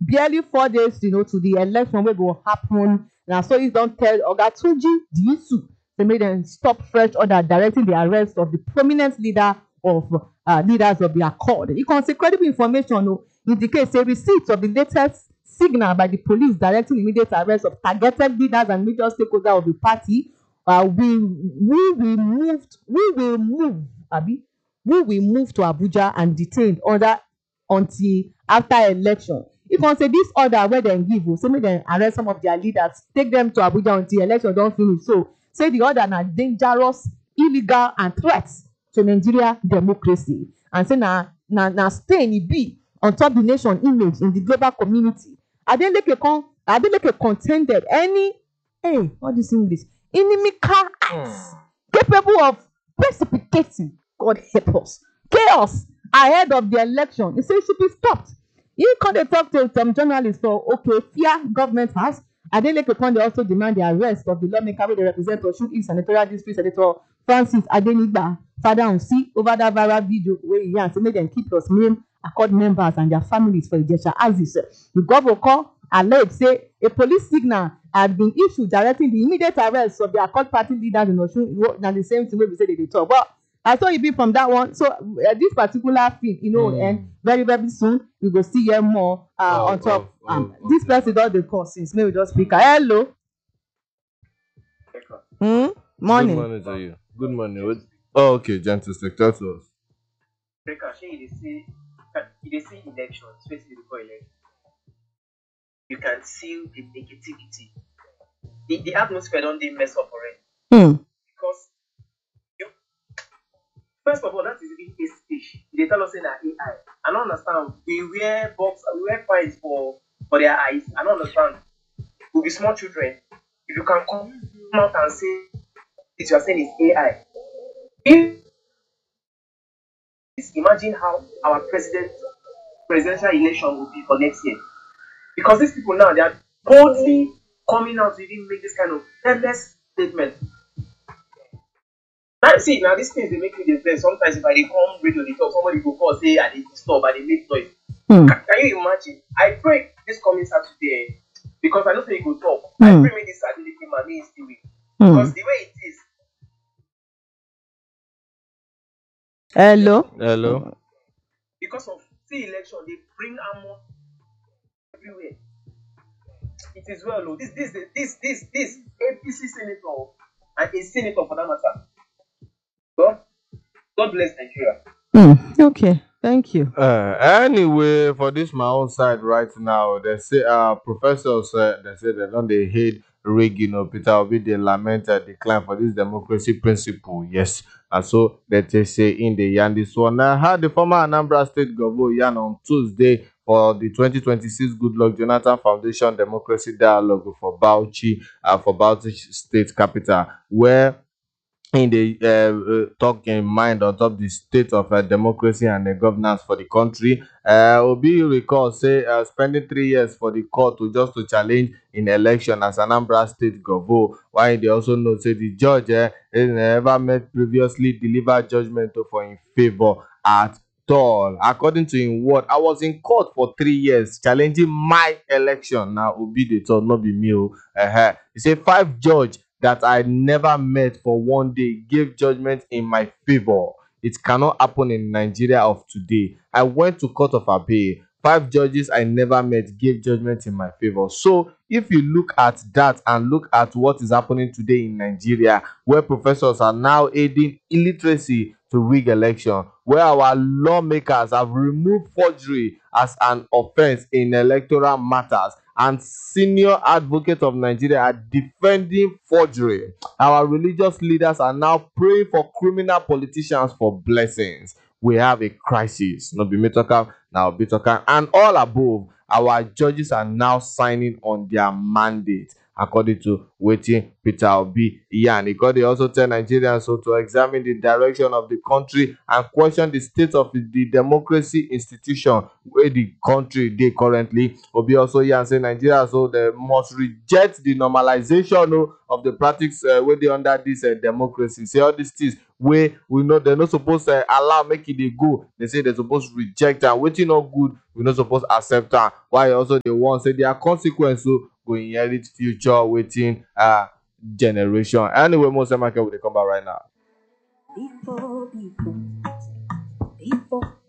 barely 4 days, to the election wey go happen. Na so e don tell Oga Tunji Disu say make dem stop fresh order directing the arrest of the prominent leaders of the accord. E con say credible information indicate say receipt of the latest signal by the police directing immediate arrest of targeted leaders and major stakeholders of the party we will move to Abuja and detained until after election. E con say dis order wey dem give say make dem arrest some of their leaders, take dem to Abuja until election don finish. So say the order na dangerous, illegal and threat to Nigeria democracy, and say na stain e be on top the nation image in the global community. Adeleke contended any all this English inimical acts capable of precipitating, God help us, chaos ahead of the election. He say it should be stopped. He come dey talk to some journalists for Fear Government House. Adeleke come dey also demand the arrest of the lawmaker wey dey represent Osun East Senatorial District Senator Francis Adenigba Fadansi over that viral video wey he yarn say make dem keep us name accord members and their families for Ijesha Axis. The governor come allege say a police signal had been issued directing the immediate arrest of the accord party leaders in Osun. Na the same thing wey we say they dey talk, but I saw e be from that one. So this particular film, and very very soon we go see hear more on top. This person don dey call since, may we just speak. Hello. Morning. Good morning to you. Good morning. Oh, okay, gentle stick. Talk to us. You see elections, especially before election. You can see the negativity. The atmosphere don't dey mess up already. Because first of all, that is even a speech. They tell us in our AI. I don't understand. We wear fines for their eyes. I don't understand. We'll be small children. If you can come out and say this, you are saying it's AI. Imagine how our presidential election will be for next year. Because these people now, they are boldly coming out to even make this kind of endless statement. Now, see, now these things, they make me defend. Sometimes if I come radio, they talk, somebody go call, say, and they stop, and they make noise. Can you imagine? I pray this coming Saturday, because I don't think he go talk. I pray me this Saturday, me is still weak. Because the way it is. Hello. Because of the election, they bring armor everywhere. It is well known. This APC senator and a senator for that matter. God bless Nigeria. Okay, thank you. Anyway, for this my own side right now, they say professors they say they don't they hate rigging. Peter Obi they lament a decline for this democracy principle. Yes, and so they say in the yarn this one. I had the former Anambra State Governor yarn on Tuesday for the 2026 Goodluck Jonathan Foundation Democracy Dialogue for Bauchi State Capital, where in the talk in mind on top the state of democracy and governance for the country. Obi recall say spending 3 years for the court to challenge in election as Anambra State Governor, while they also know say the judge never met previously delivered judgment for in favor at all. According to him word, I was in court for 3 years challenging my election. Now Obi they told not be me. He say 5 judge that I never met for one day gave judgment in my favor. It cannot happen in Nigeria of today. I went to court of appeal. 5 judges I never met gave judgment in my favor. So if you look at that and look at what is happening today in Nigeria, where professors are now aiding illiteracy to rig election, where our lawmakers have removed forgery as an offense in electoral matters, and senior advocates of Nigeria are defending forgery. Our religious leaders are now praying for criminal politicians for blessings. We have a crisis. Not be me talking, now be talking. And all above, our judges are now signing on their mandate. according to wetin Peter Obi yarn. E come dey also tell Nigerians to examine the direction of the country and question the state of the democracy institution wey the country dey currently. Obi also yarn say Nigerians dem must reject the normalization of the practice wey dey under dis democracy. Say all these things wey we know dem no suppose allow make e dey go. They say dem suppose reject am. Wetin no good, we no suppose accept am. While e also dey warn say their consequence go inherit future waiting generation. Anyway, Mose Michael, we dey come back right now. Before